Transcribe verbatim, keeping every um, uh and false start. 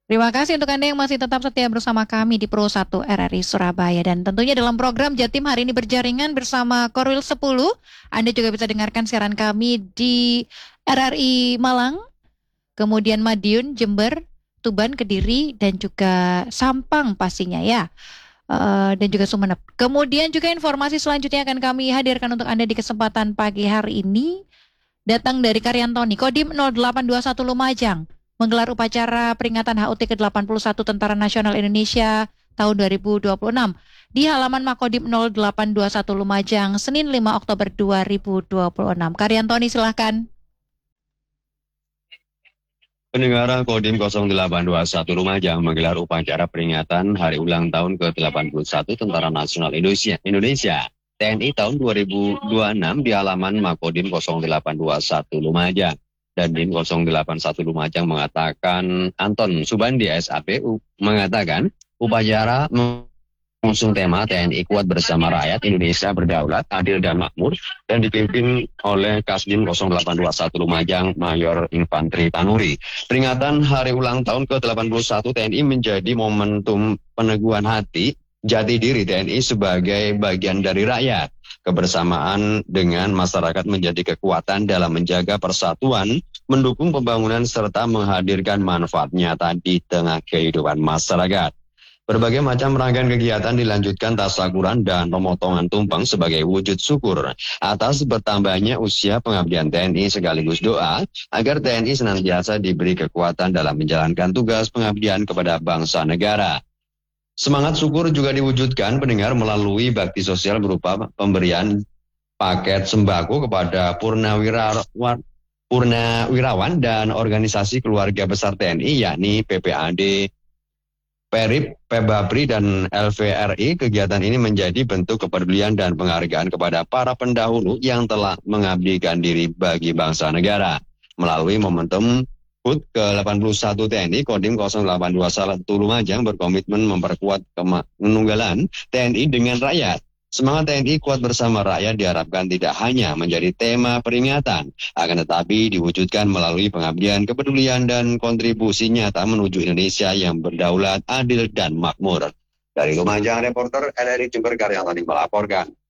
Terima kasih untuk Anda yang masih tetap setia bersama kami di Pro satu R R I Surabaya. Dan tentunya dalam program Jatim hari ini berjaringan bersama Korwil sepuluh. Anda juga bisa dengarkan siaran kami di R R I Malang, kemudian Madiun, Jember, Tuban, Kediri, dan juga Sampang pastinya ya. Eh, dan juga Sumeneb. Kemudian juga informasi selanjutnya akan kami hadirkan untuk Anda di kesempatan pagi hari ini. Datang dari Karyantoni, Kodim nol delapan dua satu Lumajang, menggelar upacara peringatan H U T ke delapan puluh satu Tentara Nasional Indonesia tahun dua ribu dua puluh enam di halaman Makodim nol delapan dua satu Lumajang, Senin lima Oktober dua ribu dua puluh enam. Karyantoni silahkan. Pendengar Kodim nol delapan dua satu Lumajang menggelar upacara peringatan Hari Ulang Tahun ke delapan puluh satu Tentara Nasional Indonesia, Indonesia T N I tahun dua ribu dua puluh enam di halaman Makodim nol delapan dua satu Lumajang. Dan Dim nol delapan satu Lumajang mengatakan, Anton Subandi S A P U mengatakan, upacara mengusung tema T N I kuat bersama rakyat, Indonesia berdaulat, adil dan makmur, dan dipimpin oleh Kasdim nol delapan dua satu Lumajang, Mayor Infantri Tanuri. Peringatan Hari Ulang Tahun ke delapan puluh satu T N I menjadi momentum peneguhan hati, jati diri T N I sebagai bagian dari rakyat. Kebersamaan dengan masyarakat menjadi kekuatan dalam menjaga persatuan, mendukung pembangunan serta menghadirkan manfaat nyata di tengah kehidupan masyarakat. Berbagai macam rangkaian kegiatan dilanjutkan tasyakuran dan pemotongan tumpeng sebagai wujud syukur atas bertambahnya usia pengabdian T N I sekaligus doa agar T N I senantiasa diberi kekuatan dalam menjalankan tugas pengabdian kepada bangsa negara. Semangat syukur juga diwujudkan pendengar melalui bakti sosial berupa pemberian paket sembako kepada purnawirawan, purnawirawan dan organisasi keluarga besar T N I yakni P P A D, Perip, Pebabri, dan L V R I. Kegiatan ini menjadi bentuk kepedulian dan penghargaan kepada para pendahulu yang telah mengabdikan diri bagi bangsa negara. Melalui momentum H U T ke delapan puluh satu T N I, Kodim nol delapan dua satu Lumajang berkomitmen memperkuat penunggalan T N I dengan rakyat. Semangat T N I kuat bersama rakyat diharapkan tidak hanya menjadi tema peringatan, akan tetapi diwujudkan melalui pengabdian, kepedulian, dan kontribusi nyata menuju Indonesia yang berdaulat, adil, dan makmur. Dari Lumajang, reporter R R I Jember Karyatani melaporkan.